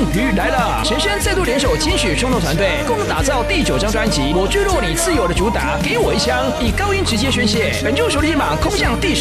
于来了！陈升再度联手金曲冲动团队，共同打造第9张专辑《我坠落你自由的主打》，给我一枪，以高音直接宣泄。本周首日马空降第